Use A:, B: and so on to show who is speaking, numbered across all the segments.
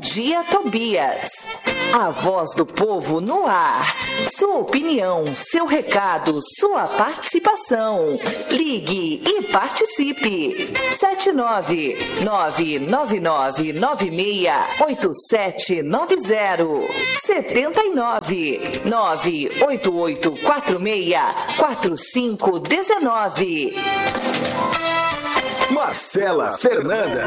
A: Dia Tobias. A voz do povo no ar. Sua opinião, seu recado, sua participação. Ligue e participe. 79-99996-8790. 79-98846-4519.
B: Marcela Fernanda.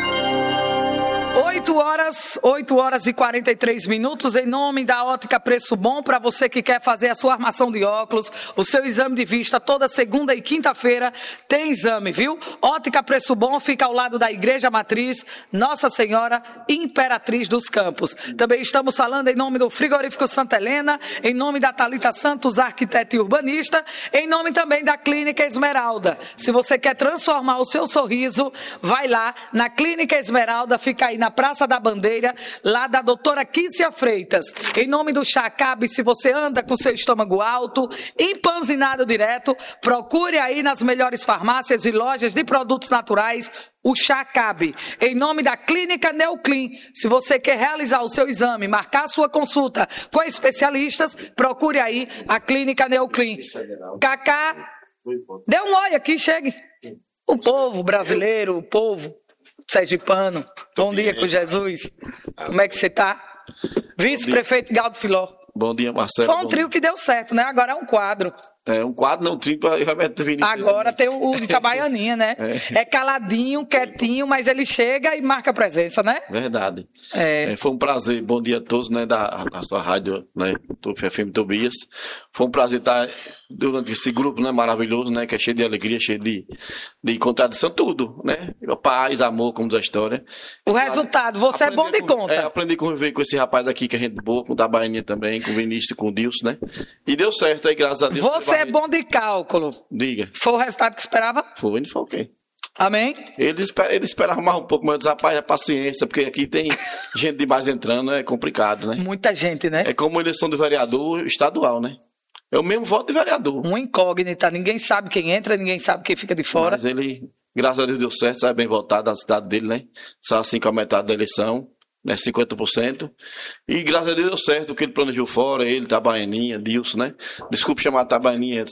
C: 8 horas e 43 minutos, em nome da Ótica Preço Bom, para você que quer fazer a sua armação de óculos, o seu exame de vista, toda segunda e quinta-feira tem exame, viu? Ótica Preço Bom fica ao lado da Igreja Matriz, Nossa Senhora Imperatriz dos Campos. Também estamos falando em nome do Frigorífico Santa Helena, em nome da Thalita Santos, arquiteta e urbanista, em nome também da Clínica Esmeralda. Se você quer transformar o seu sorriso, vai lá na Clínica Esmeralda, fica aí na Praça da Bandeira, lá da doutora Kícia Freitas. Em nome do Chá Cabe, se você anda com seu estômago alto, empanzinado direto, procure aí nas melhores farmácias e lojas de produtos naturais o Chá Cabe. Em nome da Clínica Neoclin, se você quer realizar o seu exame, marcar a sua consulta com especialistas, procure aí a Clínica Neoclin. Cacá, dê um oi aqui, chegue. O povo brasileiro, o povo sergipano, bom dia com Jesus. Como é que você está? Vice-prefeito Galdo Filó.
D: Bom dia, Marcelo.
C: Foi um trio que deu certo, né? Agora é um quadro.
D: É um quadro, não, um trio para Vinícius.
C: Agora tem o Itabaianinha, né? É caladinho, quietinho, mas ele chega e marca presença, né?
D: Verdade. Foi um prazer, bom dia a todos, né, da sua rádio, né, do FM Tobias. Foi um prazer estar durante esse grupo, né, maravilhoso, né, que é cheio de alegria, cheio de contradição, tudo, né? Paz, amor, como diz a história.
C: O resultado, você é bom de conta.
D: Aprendi a conviver com esse rapaz aqui, que é gente boa, com o Itabaianinha também, com o Vinícius e com o Dilson, né? E deu certo aí, graças a Deus.
C: Você é bom de cálculo.
D: Diga.
C: Foi o resultado que esperava?
D: Foi, não foi o quê?
C: Amém?
D: Ele esperava mais um pouco, mas rapaz, é paciência, porque aqui tem gente demais entrando, é complicado, né?
C: Muita gente, né?
D: É como eleição de vereador estadual, né? É o mesmo voto de vereador.
C: Uma incógnita, ninguém sabe quem entra, ninguém sabe quem fica de fora.
D: Mas ele, graças a Deus, deu certo, sai bem votado na cidade dele, né? Só assim com a metade da eleição, né? 50%. E graças a Deus deu certo o que ele planejou fora, ele, Itabaianinha, Dilson, né? Desculpe chamar Itabaianinha,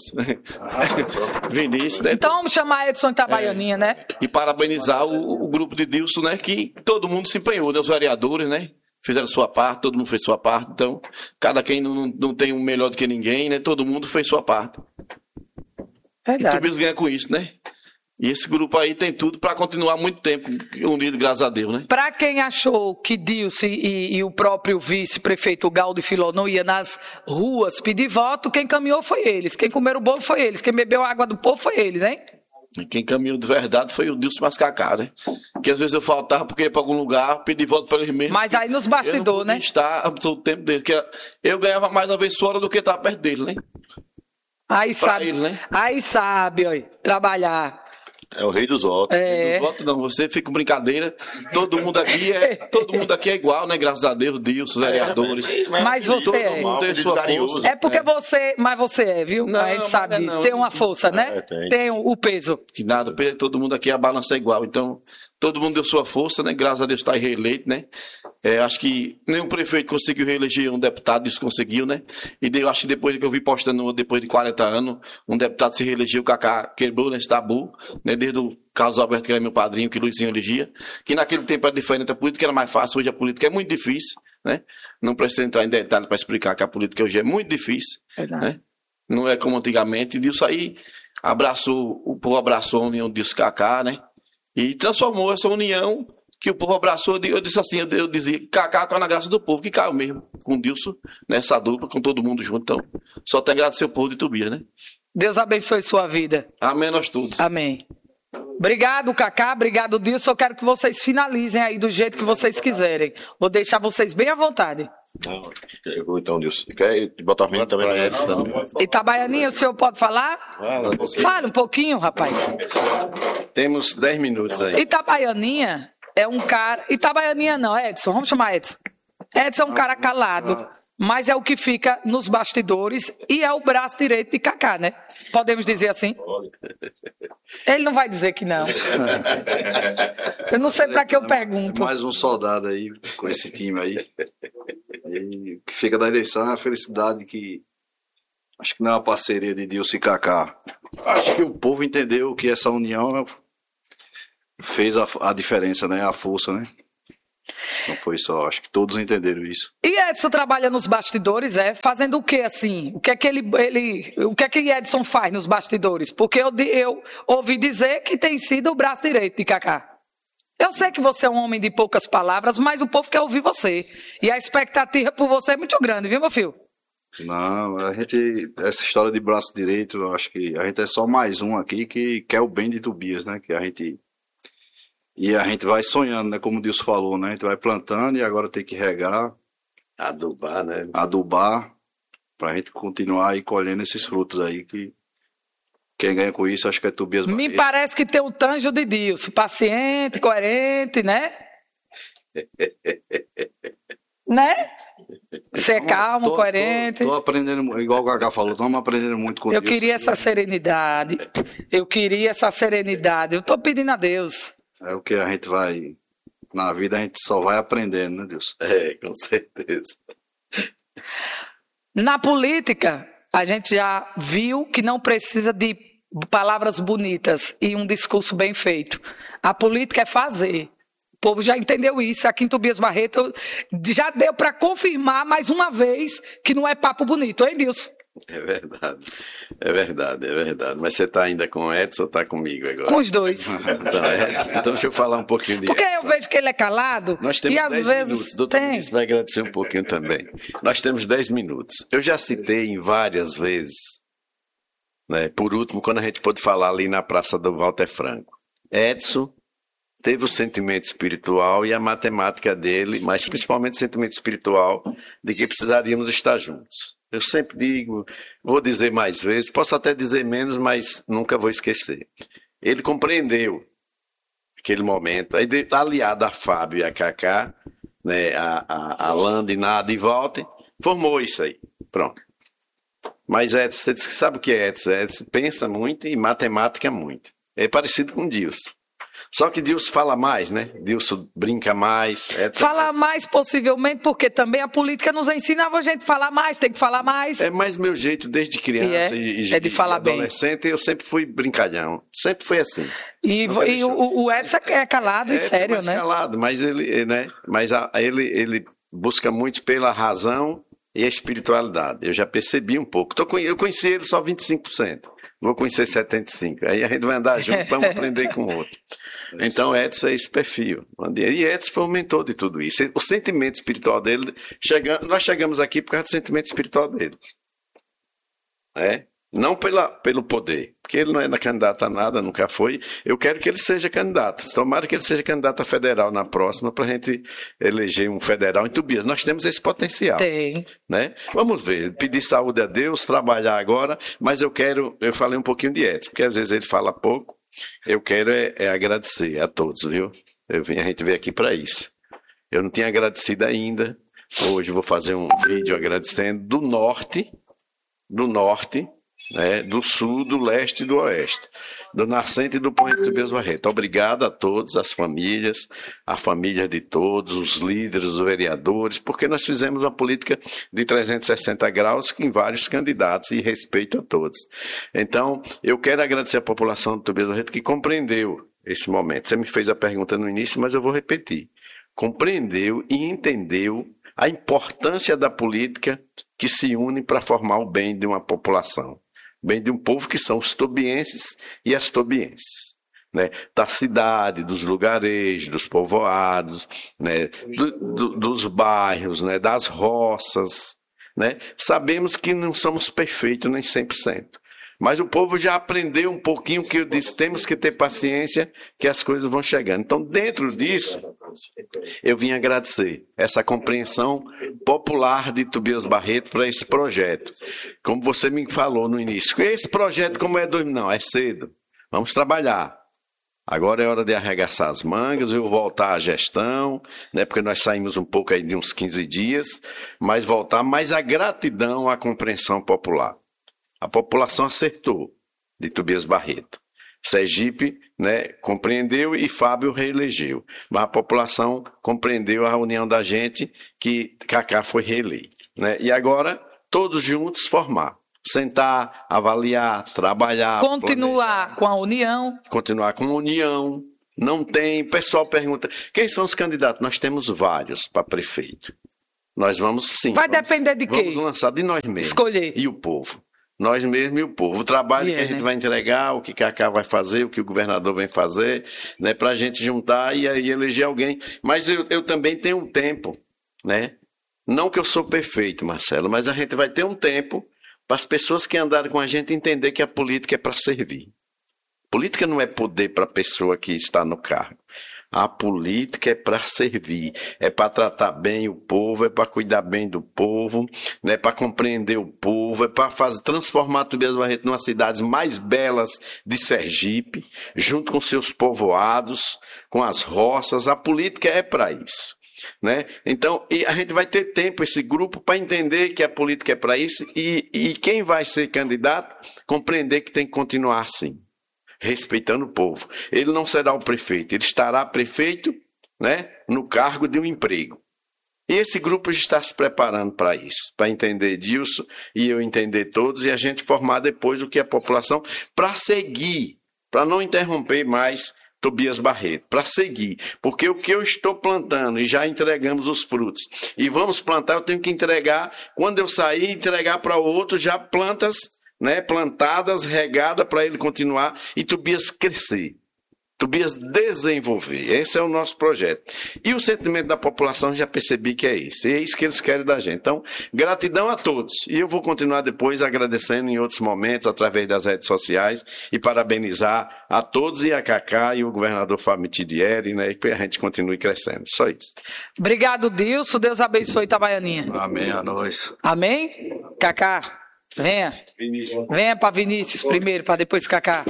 D: Vinícius, né?
C: Então vamos chamar Edson Itabaianinha, né?
D: E parabenizar o grupo de Dilson, né? Que todo mundo se empenhou, né? Os vereadores, né? Fizeram sua parte, todo mundo fez sua parte. Então, cada quem não tem um melhor do que ninguém, né? Todo mundo fez sua parte.
C: Verdade.
D: E Tobias ganha com isso, né? E esse grupo aí tem tudo para continuar muito tempo unido, graças a Deus, né?
C: Para quem achou que Dilson e o próprio vice-prefeito Galdo Filó não ia nas ruas pedir voto, quem caminhou foi eles. Quem comeram o bolo foi eles. Quem bebeu a água do povo foi eles, hein?
D: E quem caminhou de verdade foi o Dilson Mascacá, né? Que às vezes eu faltava porque ia para algum lugar, pedir voto para eles mesmos.
C: Mas aí nos bastidores, né?
D: Estar o tempo dele, que eu ganhava mais uma vez fora do que estar perto dele, né?
C: Aí
D: pra
C: sabe,
D: ele, né?
C: Aí sabe, ó, trabalhar.
E: É o rei dos votos.
D: Dos votos não, você fica com brincadeira. Todo mundo aqui é igual, né? Graças a Deus, Dilson, os vereadores.
C: Mas você
D: todo
C: é.
D: mundo tem sua força.
C: É porque você é, viu?
D: Não,
C: a gente sabe disso.
D: não.
C: Tem uma força, né? Tem o peso.
D: Que nada, todo mundo aqui a balança é igual. Então, todo mundo deu sua força, né? Graças a Deus está reeleito, né? Acho que nenhum prefeito conseguiu reeleger um deputado, isso conseguiu, né? E acho que depois que eu vi postando, depois de 40 anos, um deputado se reelegeu, o Cacá quebrou nesse tabu, né? Desde o Carlos Alberto, que era meu padrinho, que Luizinho elegia, que naquele tempo era diferente, a política era mais fácil, hoje a política é muito difícil, né? Não precisa entrar em detalhes para explicar que a política hoje é muito difícil, né? Não é como antigamente, e disso aí o povo abraçou a união disso Cacá, né? E transformou essa união que o povo abraçou. Eu disse assim, eu dizia, Cacá caiu na graça do povo, que caiu mesmo, com o Dilson, nessa dupla, com todo mundo junto. Então, só tem que agradecer o povo de Tobias, né?
C: Deus abençoe sua vida.
D: Amém, nós todos.
C: Amém. Obrigado, Cacá. Obrigado, Dilson. Eu quero que vocês finalizem aí do jeito que vocês quiserem. Vou deixar vocês bem à vontade.
E: Não, eu vou então, Dilson. Quer botar o menino também na Edson também?
C: Itabaianinha, o senhor pode falar? Fala um pouquinho, rapaz.
E: Temos 10 minutos aí.
C: Itabaianinha é um cara... Itabaianinha não, Edson. Vamos chamar Edson. Edson é um cara calado, mas é o que fica nos bastidores e é o braço direito de Kaká, né? Podemos dizer assim? Ele não vai dizer que não. Eu não sei para que eu pergunto.
F: Mais um soldado aí, com esse time aí. E o que fica da eleição é a felicidade que... Acho que não é uma parceria de Dilson e Kaká. Acho que o povo entendeu que essa união fez a diferença, né? A força, né? Não foi só, acho que todos entenderam isso.
C: E Edson trabalha nos bastidores, fazendo o que assim? O que é que o que é que Edson faz nos bastidores? Porque eu ouvi dizer que tem sido o braço direito de Kaká. Eu sei que você é um homem de poucas palavras, mas o povo quer ouvir você. E a expectativa por você é muito grande, viu, meu filho?
F: Não, essa história de braço direito, eu acho que a gente é só mais um aqui que quer o bem de Tobias, né? E a gente vai sonhando, né? Como Deus falou, né? A gente vai plantando e agora tem que regar.
E: Adubar, né?
F: Adubar, pra gente continuar aí colhendo esses frutos aí que quem ganha com isso acho que é Tobias Barreto.
C: Me parece que tem o tanjo de Deus, paciente, coerente, né? Né? Ser calmo, coerente.
F: Tô aprendendo, igual o Kaká falou, estamos aprendendo muito com Deus.
C: Eu queria essa serenidade. Eu tô pedindo a Deus.
F: É o que a gente vai... Na vida a gente só vai aprendendo, né, Deus?
E: Com certeza.
C: Na política, a gente já viu que não precisa de palavras bonitas e um discurso bem feito. A política é fazer. O povo já entendeu isso. Aqui em Tobias Barreto já deu para confirmar mais uma vez que não é papo bonito, hein, Dilson?
E: É verdade. Mas você está ainda com o Edson ou está comigo agora?
C: Com os dois.
E: Então deixa eu falar um pouquinho de
C: Porque
E: Edson.
C: eu vejo que ele é calado.
E: Nós temos
C: e às
E: 10
C: vezes
E: minutos. Doutor Vinícius vai agradecer um pouquinho também. Nós temos 10 minutos. Eu já citei em várias vezes, né, por último, quando a gente pôde falar ali na Praça do Walter Franco. Edson teve o sentimento espiritual e a matemática dele, mas principalmente o sentimento espiritual de que precisaríamos estar juntos. Eu sempre digo, vou dizer mais vezes, posso até dizer menos, mas nunca vou esquecer. Ele compreendeu aquele momento, aí aliado a Fábio e a Kaká, né, a Landa e Nada e Walter, formou isso aí, pronto. Mas Edson, você sabe o que é Edson? Edson pensa muito e matemática muito. É parecido com Dilson. Só que Dilson fala mais, né? Dilson brinca mais.
C: Fala mais possivelmente, porque também a política nos ensinava a gente a falar mais, tem que falar mais.
E: É mais meu jeito desde criança e
C: de falar
E: adolescente, eu sempre fui brincalhão. Sempre foi assim.
C: E o Edson é calado e sério,
E: mais
C: né?
E: Calado, mas ele, né? Mas ele busca muito pela razão e a espiritualidade. Eu já percebi um pouco. Eu conheci ele só 25%. Vou conhecer 75%. Aí a gente vai andar junto, vamos aprender com o outro. Então, Edson é esse perfil. E Edson foi o mentor de tudo isso. O sentimento espiritual dele, nós chegamos aqui por causa do sentimento espiritual dele. Não pelo poder, porque ele não é candidato a nada, nunca foi. Eu quero que ele seja candidato. Tomara que ele seja candidato a federal na próxima, para a gente eleger um federal em Tobias. Nós temos esse potencial.
C: Tem.
E: Né? Vamos ver, pedir saúde a Deus, trabalhar agora, mas eu falei um pouquinho de Edson, porque às vezes ele fala pouco. Eu quero agradecer a todos, viu? A gente veio aqui para isso. Eu não tinha agradecido ainda. Hoje vou fazer um vídeo agradecendo do norte, né, do sul, do leste e do oeste, do nascente e do poente de Tobias Barreto. Obrigado a todos, as famílias, a família de todos, os líderes, os vereadores, porque nós fizemos uma política de 360 graus com vários candidatos e respeito a todos. Então, eu quero agradecer a população de Tobias Barreto que compreendeu esse momento. Você me fez a pergunta no início, mas eu vou repetir. Compreendeu e entendeu a importância da política que se une para formar o bem de uma população. Bem de um povo que são os tobienses e as tobienses, né? Da cidade, dos lugarejos, dos povoados, né? Dos bairros, né? Das roças, né? Sabemos que não somos perfeitos nem 100%, mas o povo já aprendeu um pouquinho que eu disse, temos que ter paciência que as coisas vão chegando. Então, dentro disso, eu vim agradecer essa compreensão popular de Tobias Barreto para esse projeto. Como você me falou no início, esse projeto como é não, é cedo. Vamos trabalhar. Agora é hora de arregaçar as mangas, eu voltar à gestão, né, porque nós saímos um pouco aí de uns 15 dias, mas voltar mais a gratidão à compreensão popular. A população acertou de Tobias Barreto. Sergipe, né, compreendeu e Fábio reelegeu. Mas a população compreendeu a união da gente que Cacá foi reeleito. Né? E agora, todos juntos formar. Sentar, avaliar, trabalhar.
C: Continuar
E: planejar.
C: com a união.
E: Continuar com a união. Não tem. O pessoal pergunta: quem são os candidatos? Nós temos vários para prefeito. Nós vamos sim.
C: Vai depender de quê?
E: Vamos lançar de nós mesmos.
C: Escolher.
E: E o povo. Nós mesmos e o povo. O trabalho que a gente vai entregar, o que Cacá vai fazer, o que o governador vem fazer, né, para a gente juntar e aí eleger alguém. Mas eu também tenho um tempo, né? Não que eu sou perfeito, Marcelo, mas a gente vai ter um tempo para as pessoas que andarem com a gente entender que a política é para servir. Política não é poder para a pessoa que está no cargo. A política é para servir, é para tratar bem o povo, é para cuidar bem do povo, né, para compreender o povo, é para transformar Tobias Barreto numa das cidades mais belas de Sergipe, junto com seus povoados, com as roças. A política é para isso. Né? Então, e a gente vai ter tempo, esse grupo, para entender que a política é para isso e quem vai ser candidato, compreender que tem que continuar assim. Respeitando o povo. Ele não será o prefeito, ele estará prefeito, né, no cargo de um emprego. E esse grupo está se preparando para isso, para entender disso e eu entender todos e a gente formar depois o que é a população para seguir, para não interromper mais Tobias Barreto, para seguir. Porque o que eu estou plantando e já entregamos os frutos e vamos plantar, eu tenho que entregar, quando eu sair, entregar para o outro já plantas, né, plantadas, regada para ele continuar e Tobias crescer, Tobias desenvolver. Esse é o nosso projeto. E o sentimento da população já percebi que é esse. É isso que eles querem da gente. Então, gratidão a todos. E eu vou continuar depois agradecendo em outros momentos através das redes sociais e parabenizar a todos e a Cacá e o governador Fábio Tidieri, né, e que a gente continue crescendo. Só isso.
C: Obrigado, Dilson. Deus abençoe Itabaianinha.
F: Amém, a nós.
C: Amém? Cacá. Venha. Venha para Vinícius primeiro, para depois Cacá.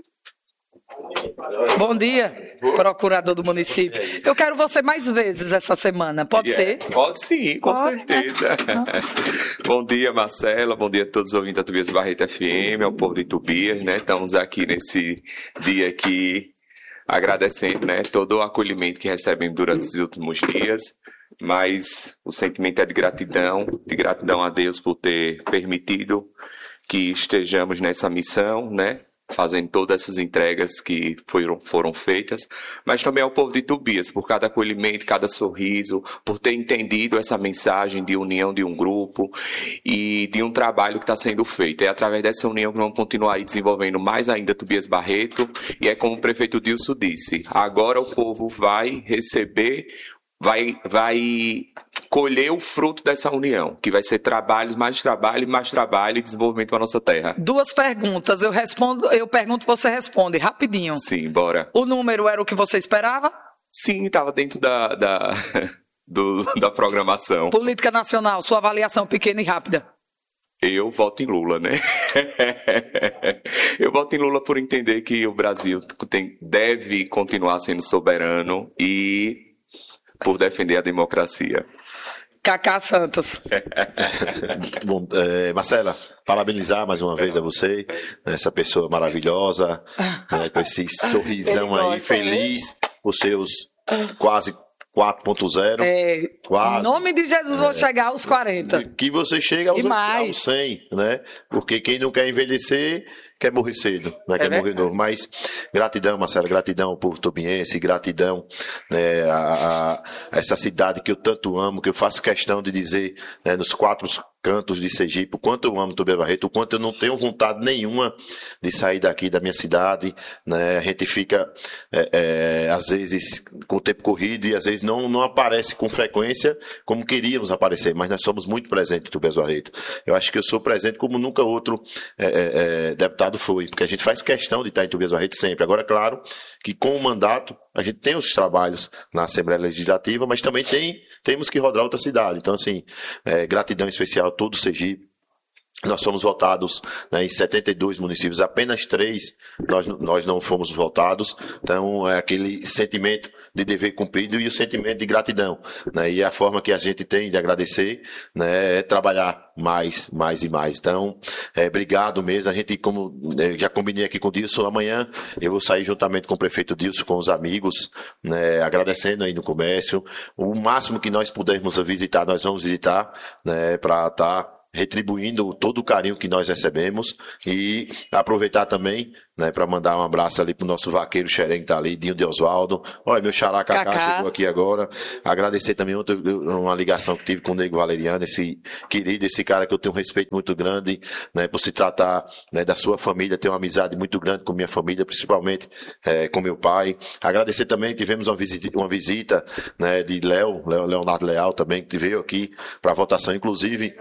C: Bom dia, procurador do município. Eu quero você mais vezes essa semana, pode ser?
G: Pode sim, com certeza. Bom dia, Marcela, bom dia a todos os ouvintes da Tobias Barreto FM, ao povo de Tobias, né? Estamos aqui nesse dia aqui agradecendo, né, todo o acolhimento que recebemos durante os últimos dias. Mas o sentimento é de gratidão a Deus por ter permitido que estejamos nessa missão, né? Fazendo todas essas entregas que foram feitas, mas também ao povo de Tobias, por cada acolhimento, cada sorriso, por ter entendido essa mensagem de união de um grupo e de um trabalho que está sendo feito. É através dessa união que vamos continuar aí desenvolvendo mais ainda Tobias Barreto, e é como o prefeito Dilson disse, agora o povo vai receber, vai colher o fruto dessa união, que vai ser mais trabalho e desenvolvimento para a nossa terra. 2 perguntas, eu pergunto, você responde, rapidinho. Sim, bora. O número era o que você esperava? Sim, estava dentro da programação. Política nacional, sua avaliação pequena e rápida. Eu voto em Lula, né? Eu voto em Lula por entender que o Brasil deve continuar sendo soberano e por defender a democracia. Cacá Santos.
H: Bom, Marcela, parabenizar mais uma vez a você, essa pessoa maravilhosa, né, com esse sorrisão aí, feliz, os seus quase 4.0. Em nome de Jesus, vou chegar aos 40. Que você chega aos 100, né? Porque quem não quer envelhecer quer morrer cedo, né? Quer morrer novo. Mas gratidão, Marcelo, gratidão ao povo tobiense, gratidão, né, a essa cidade que eu tanto amo, que eu faço questão de dizer, né, nos 4 cantos de Sergipe, o quanto eu amo Tobias Barreto, o quanto eu não tenho vontade nenhuma de sair daqui da minha cidade, né? A gente fica, às vezes, com o tempo corrido e às vezes não aparece com frequência como queríamos aparecer, mas nós somos muito presentes em Tobias Barreto. Eu acho que eu sou presente como nunca outro deputado foi, porque a gente faz questão de estar em Tobias Barreto sempre. Agora, claro, que com o mandato, a gente tem os trabalhos na Assembleia Legislativa, mas também temos que rodar outra cidade. Então, assim, gratidão especial a todo o Sergipe, Nós fomos votados, né, em 72 municípios, apenas 3 nós não fomos votados. Então, é aquele sentimento de dever cumprido e o sentimento de gratidão, né? E a forma que a gente tem de agradecer, né, é trabalhar mais e mais. Então, obrigado mesmo. A gente, como já combinei aqui com o Dilson, amanhã eu vou sair juntamente com o prefeito Dilson, com os amigos, né, agradecendo aí no comércio. O máximo que nós pudermos visitar, nós vamos visitar, né, para estar retribuindo todo o carinho que nós recebemos e aproveitar também, né, para mandar um abraço ali pro nosso vaqueiro xerém que tá ali, Dinho de Osvaldo. Olha, meu xará Cacá chegou aqui agora. Agradecer também uma ligação que tive com o Nego Valeriano, esse querido, esse cara que eu tenho um respeito muito grande, né, por se tratar, né, da sua família, ter uma amizade muito grande com minha família, principalmente com meu pai. Agradecer também, tivemos uma visita, né, de Leonardo Leal também, que veio aqui para votação, inclusive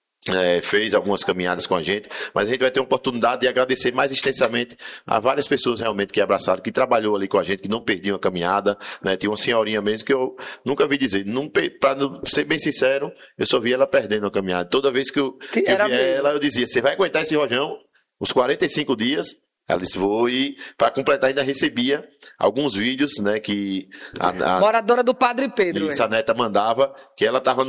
H: fez algumas caminhadas com a gente, mas a gente vai ter a oportunidade de agradecer mais extensamente a várias pessoas realmente que abraçaram, que trabalhou ali com a gente, que não perdiam a caminhada, né? Tinha uma senhorinha mesmo que eu nunca vi dizer, para ser bem sincero, eu só vi ela perdendo a caminhada. Toda vez que eu via ela, eu dizia, você vai aguentar esse rojão os 45 dias? Ela disse, vou, e para completar ainda recebia alguns vídeos, né, que a
C: moradora do Padre Pedro.
H: Isso, a neta mandava, que ela estava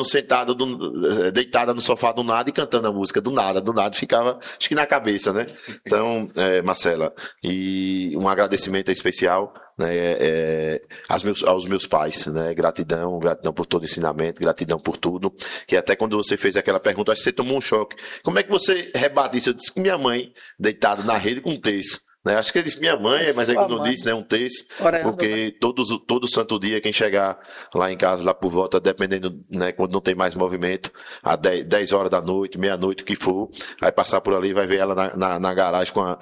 H: deitada no sofá do nada e cantando a música do nada, ficava, acho que na cabeça, né? Então, Marcela, e um agradecimento especial, né, aos meus pais, né? Gratidão por todo o ensinamento, gratidão por tudo, que até quando você fez aquela pergunta, acho que você tomou um choque. Como é que você rebate isso? Eu disse que minha mãe, deitada na rede com um terço, né? Acho que ele disse minha mãe, mas aí eu não disse, né, um terço, porque todo santo dia, quem chegar lá em casa, lá por volta, dependendo, né, quando não tem mais movimento, a 10 horas da noite, meia-noite, o que for, vai passar por ali, vai ver ela na garagem com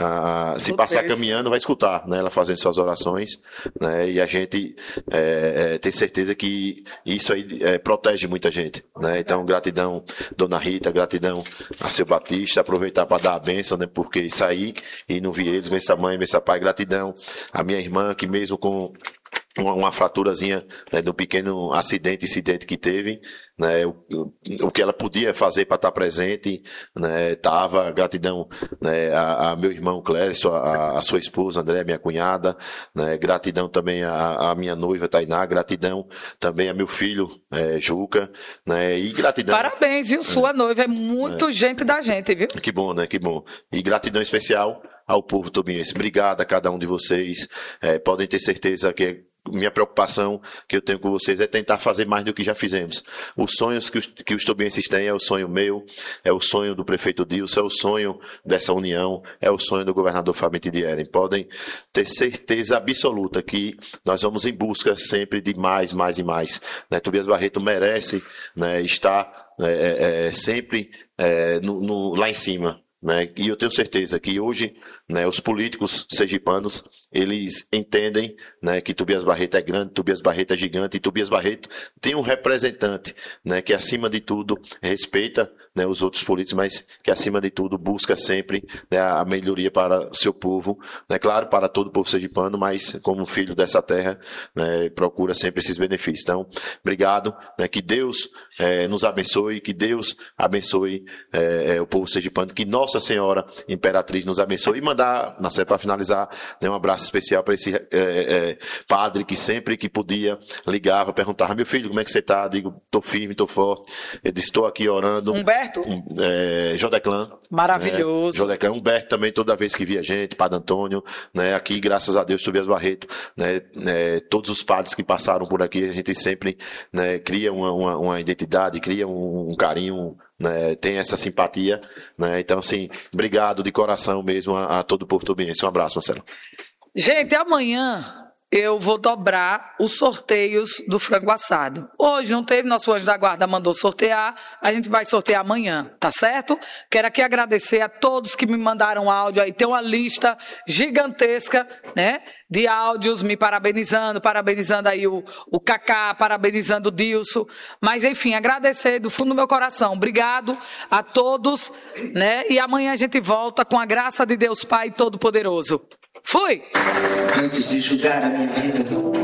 H: se passar caminhando, vai escutar, né, ela fazendo suas orações, né, e a gente tem certeza que isso aí protege muita gente, né? Então, gratidão, Dona Rita, gratidão a seu Batista, aproveitar para dar a bênção, né, porque sair e não vi eles, bença mãe, bença pai, gratidão. A minha irmã, que mesmo com uma fraturazinha, né, do pequeno incidente que teve, né, o que ela podia fazer para estar presente, né, gratidão, né, a meu irmão Clércio, a sua esposa André, minha cunhada, né, gratidão também a minha noiva Tainá, gratidão também a meu filho Juca, né, e gratidão.
C: Parabéns, viu? Sua noiva é muito gente da gente, viu?
H: Que bom, né? Que bom. E gratidão especial ao povo tobiense. Obrigado a cada um de vocês. Podem ter certeza que minha preocupação que eu tenho com vocês é tentar fazer mais do que já fizemos. Os sonhos que os tobienses têm é o sonho meu, é o sonho do prefeito Dilson, é o sonho dessa união, é o sonho do governador Fábio Tidieren. Podem ter certeza absoluta que nós vamos em busca sempre de mais e mais. Né? Tobias Barreto merece, né, estar sempre lá em cima. Né? E eu tenho certeza que hoje, né, os políticos sergipanos, eles entendem, né, que Tobias Barreto é grande, Tobias Barreto é gigante, e Tobias Barreto tem um representante, né, que acima de tudo respeita, né, os outros políticos, mas que acima de tudo busca sempre, né, a melhoria para seu povo, né, claro, para todo o povo sergipano, mas como filho dessa terra, né, procura sempre esses benefícios. Então, obrigado, né, que Deus nos abençoe, que Deus abençoe o povo sergipano, que Nossa Senhora Imperatriz nos abençoe, e mandar, para finalizar, né, um abraço especial para esse padre que sempre que podia ligava, perguntava, meu filho, como é que você está? Digo, estou firme, estou forte. Eu disse, estou aqui orando.
C: Humberto?
H: Jodeclã.
C: Maravilhoso.
H: Jodeclã. Humberto também, toda vez que via gente, Padre Antônio, né, aqui, graças a Deus, Tobias Barreto, né, todos os padres que passaram por aqui, a gente sempre, né, cria uma identidade, cria um carinho, né, tem essa simpatia, né? Então, assim, obrigado de coração mesmo a todo o povo tobiense. Um abraço, Marcelo.
C: Gente, amanhã eu vou dobrar os sorteios do frango assado. Hoje não teve, nosso anjo da guarda mandou sortear, a gente vai sortear amanhã, tá certo? Quero aqui agradecer a todos que me mandaram áudio aí, tem uma lista gigantesca, né, de áudios me parabenizando aí o Cacá, parabenizando o Dilson, mas enfim, agradecer do fundo do meu coração, obrigado a todos, né, e amanhã a gente volta com a graça de Deus Pai Todo-Poderoso. Fui!
I: Antes de julgar a minha vida,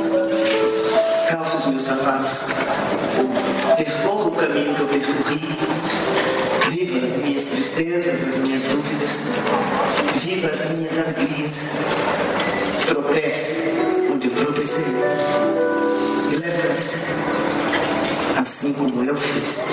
I: calço os meus sapatos, percorro o caminho que eu percorri, viva as minhas minhas tristezas, as minhas dúvidas. Viva as minhas alegrias. Tropece onde eu tropecei. E levante-se, assim como eu fiz.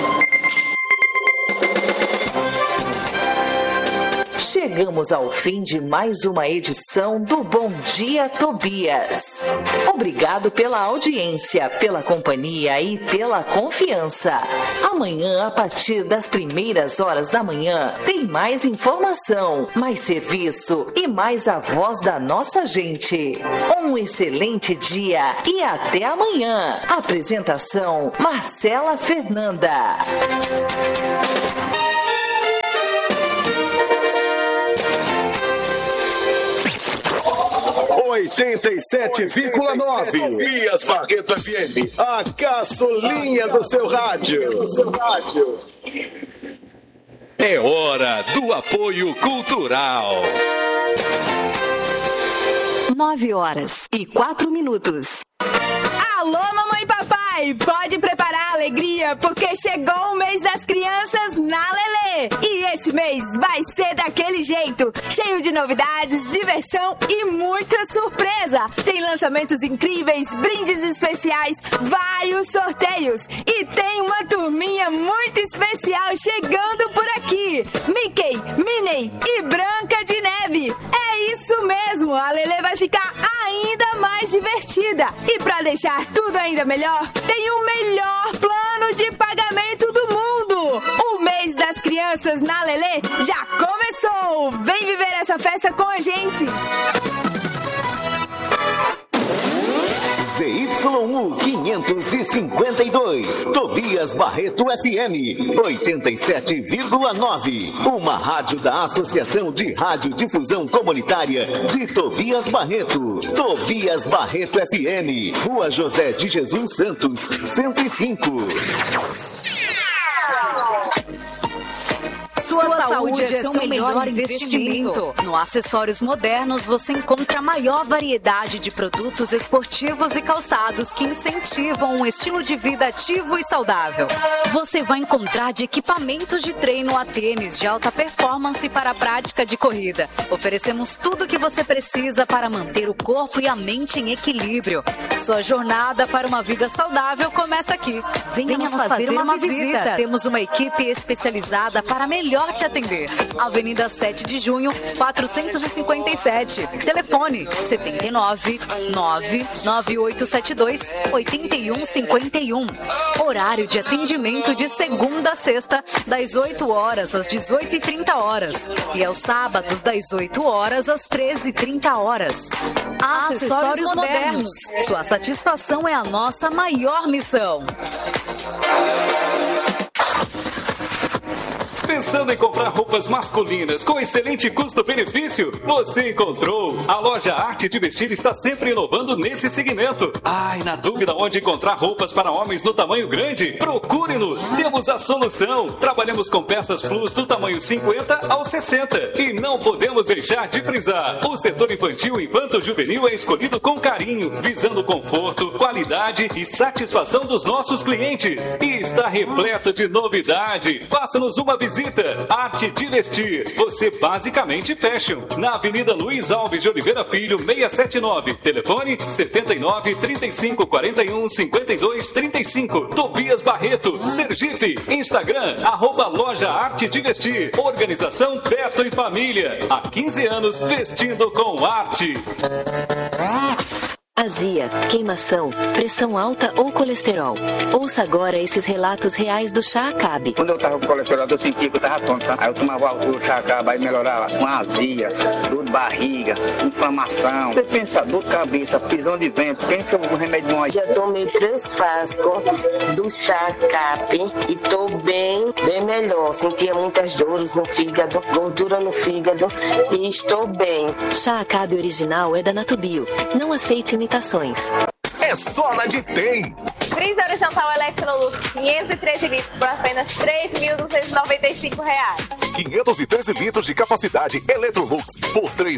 A: Chegamos ao fim de mais uma edição do Bom Dia Tobias. Obrigado pela audiência, pela companhia e pela confiança. Amanhã, a partir das primeiras horas da manhã, tem mais informação, mais serviço e mais a voz da nossa gente. Um excelente dia e até amanhã. Apresentação: Marcela Fernanda.
B: 87,9 Tobias Barreto FM, a caçulinha do seu rádio.
J: É hora do apoio cultural.
K: 9h04.
L: Alô, mamãe e papai, pode preparar a alegria, porque chegou o mês das crianças na Lelê. E esse mês vai ser daquele jeito, cheio de novidades, diversão e muita surpresa. Tem lançamentos incríveis, brindes especiais, vários sorteios. E tem uma turminha muito especial chegando por aqui. Mickey, Minnie e Branca de Neve. É isso mesmo, a Lelê vai ficar ainda mais divertida. E pra deixar tudo ainda melhor, tem o melhor plano de pagamento do mundo. O mês das crianças na Lelê já começou. Vem viver essa festa com a gente.
M: ZYU 552, Tobias Barreto FM 87,9, uma rádio da Associação de Radiodifusão Comunitária de Tobias Barreto. Tobias Barreto FM, Rua José de Jesus Santos, 105.
K: Sua saúde é seu melhor investimento. No Acessórios Modernos você encontra a maior variedade de produtos esportivos e calçados que incentivam um estilo de vida ativo e saudável. Você vai encontrar de equipamentos de treino a tênis de alta performance para a prática de corrida. Oferecemos tudo o que você precisa para manter o corpo e a mente em equilíbrio. Sua jornada para uma vida saudável começa aqui. Venha nos fazer uma visita. Temos uma equipe especializada para melhor te atender. Avenida 7 de Junho, 457. Telefone 79 99872 8151. Horário de atendimento de segunda a sexta, das 8 horas às 18h30. E aos sábados, das 8 horas às 13h30. Acessórios Modernos. Sua satisfação é a nossa maior missão.
J: Pensando em comprar roupas masculinas com excelente custo-benefício? Você encontrou! A loja Arte de Vestir está sempre inovando nesse segmento. Na dúvida onde encontrar roupas para homens no tamanho grande? Procure-nos! Temos a solução! Trabalhamos com peças plus do tamanho 50 ao 60. E não podemos deixar de frisar: o setor infantil e infanto-juvenil é escolhido com carinho, visando conforto, qualidade e satisfação dos nossos clientes. E está repleto de novidade. Faça-nos uma visita. Arte de Vestir, você basicamente fashion. Na Avenida Luiz Alves de Oliveira Filho, 679. Telefone 79 35 41 52 35. Tobias Barreto, Sergipe. Instagram, @Loja Arte de Vestir. Organização Beto e Família. Há 15 anos vestindo com arte.
N: Azia, queimação, pressão alta ou colesterol. Ouça agora esses relatos reais do Chá Acabe.
O: Quando eu tava com colesterol, eu sentia que eu tava tonto, sabe? Aí eu tomava o Chá Acabe, aí melhorava com azia, dor de barriga, inflamação. Você pensa, dor de cabeça, prisão de vento, pensa um remédio bom aí.
P: Já tomei 3 frascos do Chá Acabe e tô bem melhor. Sentia muitas dores no fígado, gordura no fígado e estou bem.
N: Chá Acabe original é da Natubio. Não aceite imitações.
J: É
Q: é só na Ditem.
R: Freezer horizontal Electrolux 513 litros por apenas R$ 3.295.
Q: 513 litros de capacidade Electrolux por R$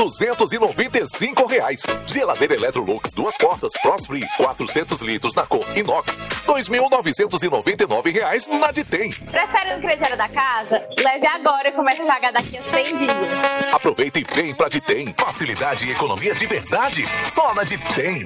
Q: 3.295. Geladeira Electrolux 2 portas Frost Free 400 litros na cor inox, R$ 2.999 na Ditem.
R: Prefere no crediário da casa? Leve agora e comece a pagar daqui a 100 dias.
Q: Aproveita e vem pra Ditem. Facilidade e economia de verdade, só na Ditem.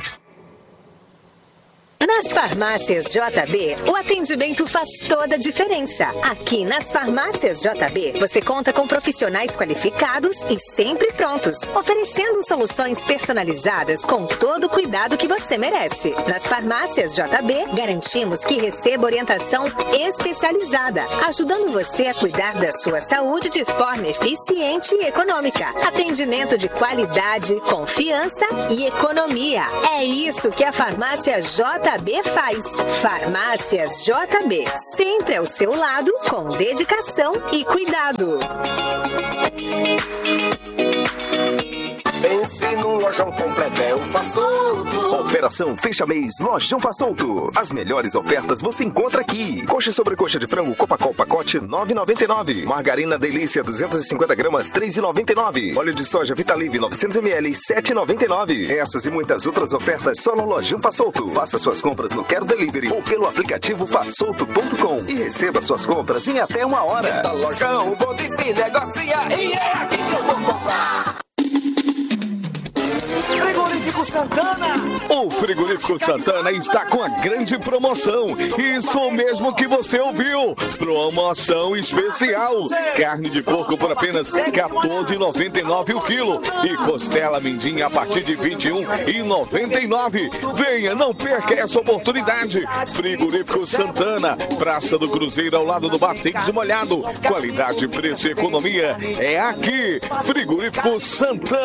S: Nas farmácias JB, o atendimento faz toda a diferença. Aqui nas farmácias JB, você conta com profissionais qualificados e sempre prontos, oferecendo soluções personalizadas com todo o cuidado que você merece. Nas farmácias JB, garantimos que receba orientação especializada, ajudando você a cuidar da sua saúde de forma eficiente e econômica. Atendimento de qualidade, confiança e economia. É isso que a farmácia JB faz. Farmácias JB, sempre ao seu lado, com dedicação e cuidado.
Q: Pense num lojão completo, é o Fasolto.
T: Operação Fecha Mês Lojão Fasolto. As melhores ofertas você encontra aqui. Coxa e sobrecoxa de frango Copacol pacote R$ 9,99. Margarina Delícia 250 gramas R$ 3,99. Óleo de soja Vitalive 900 ml R$ 7,99. Essas e muitas outras ofertas só no Lojão Fasolto. Faça suas compras no Quero Delivery ou pelo aplicativo fasolto.com e receba suas compras em até 1 hora.
Q: Da Lojão, vou se negocia e é aqui que eu vou comprar.
T: Frigorífico Santana! O Frigorífico Santana está com a grande promoção. Isso mesmo que você ouviu. Promoção especial. Carne de porco por apenas R$ 14,99 o quilo. E costela mindinha a partir de R$ 21,99. Venha, não perca essa oportunidade. Frigorífico Santana. Praça do Cruzeiro ao lado do Bar Secos Molhado. Qualidade, preço e economia é aqui. Frigorífico Santana.